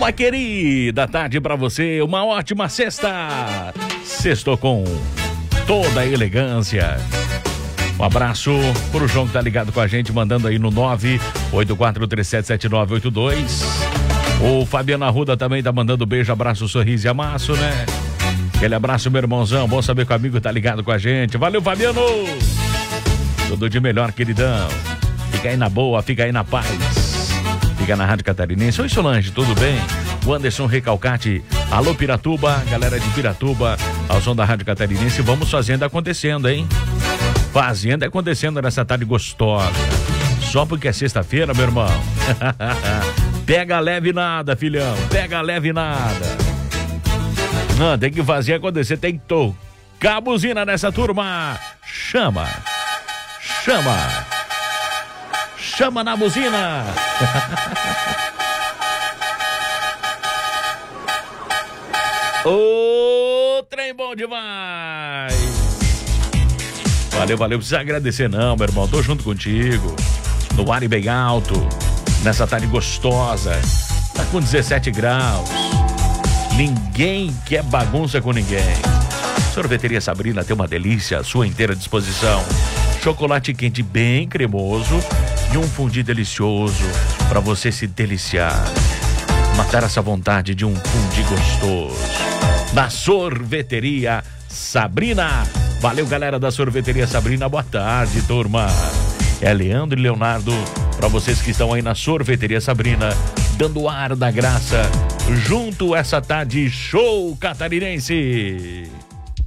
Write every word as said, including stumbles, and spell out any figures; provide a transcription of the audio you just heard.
Uma querida tarde pra você, uma ótima sexta. Sextou com toda a elegância. Um abraço pro João que tá ligado com a gente, mandando aí no nove oito quatro três sete sete nove oito dois. O Fabiano Arruda também tá mandando beijo, abraço, sorriso e amasso, né? Aquele abraço, meu irmãozão. Bom saber que o amigo tá ligado com a gente. Valeu, Fabiano! Tudo de melhor, queridão. Fica aí na boa, fica aí na paz. Fica na Rádio Catarinense. Oi, Solange, tudo bem? O Anderson Recalcate. Alô, Piratuba, galera de Piratuba, ao som da Rádio Catarinense. Vamos fazendo acontecendo, hein? Fazendo acontecendo nessa tarde gostosa. Só porque é sexta-feira, meu irmão. Pega leve nada, filhão. Pega leve nada. Não, tem que fazer acontecer. Tem que tocar a buzina nessa turma. Chama. Chama. Chama na buzina. Ô, trem bom demais. Valeu, valeu. Precisa agradecer não, meu irmão. Tô junto contigo. No ar e bem alto. Nessa tarde gostosa. Tá com dezessete graus. Ninguém quer bagunça com ninguém. Sorveteria Sabrina tem uma delícia à sua inteira disposição. Chocolate quente bem cremoso e um fundi delicioso para você se deliciar. Matar essa vontade de um fundi gostoso. Na Sorveteria Sabrina. Valeu, galera da Sorveteria Sabrina. Boa tarde, turma. É Leandro e Leonardo, para vocês que estão aí na Sorveteria Sabrina, dando ar da graça, junto essa tarde show catarinense.